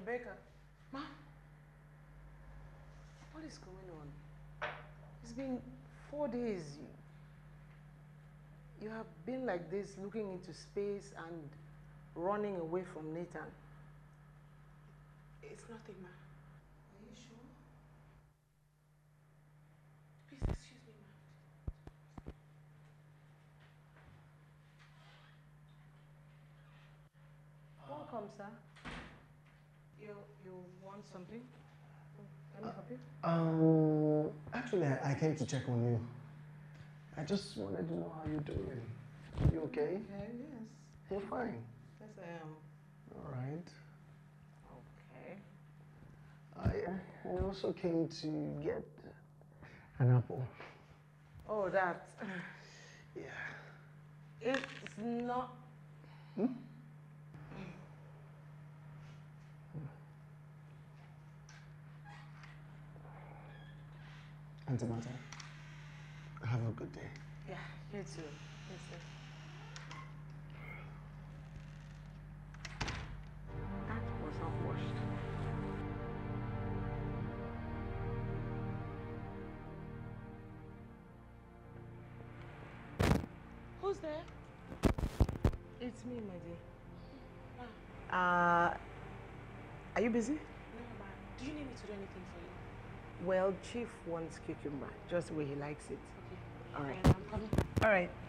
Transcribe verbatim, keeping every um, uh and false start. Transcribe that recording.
Rebecca. Ma? What is going on? It's been four days. You, you have been like this, looking into space and running away from Nathan. It's nothing, ma. Are you sure? Please excuse me, ma. Welcome, sir. You you want something? Can I help you? Um, actually, I, I came to check on you. I just wanted to know how you're doing. You okay? Okay, yes. You're fine. Yes, I am. All right. Okay. I, I also came to get an apple. Oh, that. Yeah. It's not. Hmm? Auntie Martha, have a good day. Yeah, you too. You too. That was not washed. Who's there? It's me, my dear. Ah. Uh, are you busy? No, ma. Do you need me to do anything for you? Well, Chief wants cucumber, just the way he likes it. Okay. All right. I'm coming. All right.